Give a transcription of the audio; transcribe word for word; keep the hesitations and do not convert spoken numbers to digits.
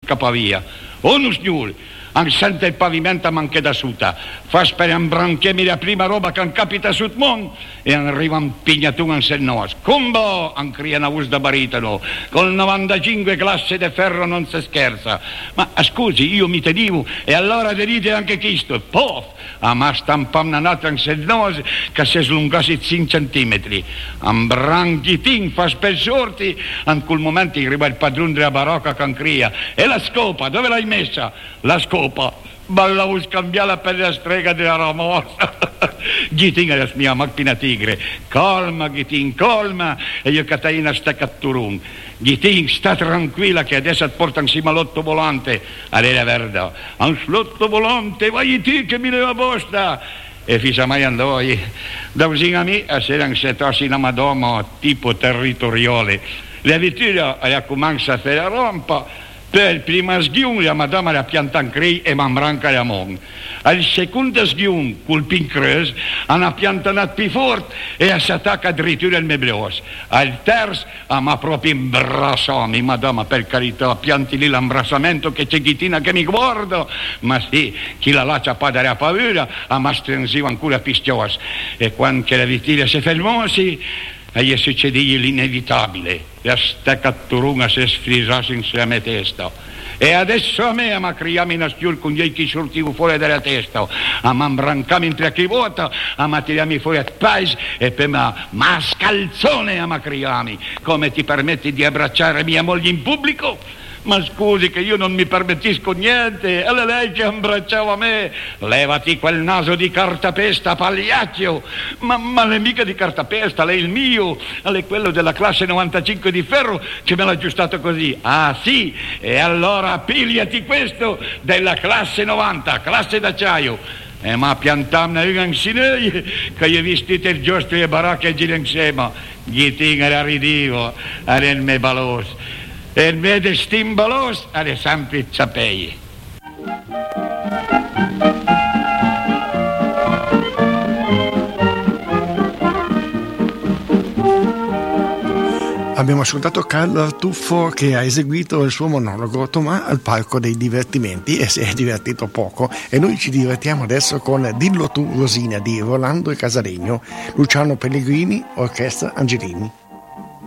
scappa via. Uno signore, anche sente il pavimento manche da suta, fa sperare un branchiemi la prima roba che capita sul mondo e arriva un pignatone in sennos. Combo, anche una voce da baritono, col novantacinque classe di ferro non si scherza. Ma scusi, io mi tenevo e allora vedete anche questo, pof, a ma stampa un'altra in sennos che si slungasse cinque centimetri. Un branchitin fa spessorti, in quel momento arriva il padrone della barocca che cria. E la scopa, dove l'hai messa? La scopa, ma l'avevo scambiata per la strega della ramosa. Gitin è la mia macchina tigre. Calma, Gitin, calma. E io Catalina sta catturun. Gitin, sta tranquilla che adesso ti porta insieme all'otto volante. Allora, verda, all'otto volante, vai tu che mi leva posta. E fissa mai andò, da vicino a me, a sera in setossi una madonna tipo territoriale. La vittoria ha cominciato a fare la rompa. Per il primo sghiun la madama la pianta in crei e man branca la mon. Al secondo sghiun, col pincreus, hanno piantato più forte e si attacca addirittura il mebleos. Al terzo, ma proprio imbrassami, madama, per carità, pianti lì l'imbrassamento che c'è chitina che mi guarda. Ma sì, chi la lascia padere a paura, ma stringiva ancora pistios. E quando la vittoria si fermosi, e gli succede l'inevitabile, la staccaturunga si sfrisasse insieme a testa. E adesso a me ma criamo in astiol con gli occhi sortivo fuori dalla testa, a man brancami in tre vuota, a ma tiriamo fuori a paese e per ma, ma scalzone a ma criami, come ti permetti di abbracciare mia moglie in pubblico? Ma scusi che io non mi permettisco niente, è lei che abbracciava me. Levati quel naso di cartapesta, pagliaccio. Ma, ma lei mica di cartapesta, lei è il mio, lei è quello della classe novantacinque di ferro che me l'ha aggiustato così. Ah sì, e allora pigliati questo della classe novanta, classe d'acciaio. E ma piantamna io insieme che gli vestite il giostro e baracche e gira insieme. Gli tinga ridivo, era il me balos. E il mio stimbolos alle sempre sapei. Abbiamo ascoltato Carlo Artuffo che ha eseguito il suo monologo Tomà al palco dei divertimenti e si è divertito poco, e noi ci divertiamo adesso con Dillo tu Rosina di Rolando e Casalegno, Luciano Pellegrini, Orchestra Angelini.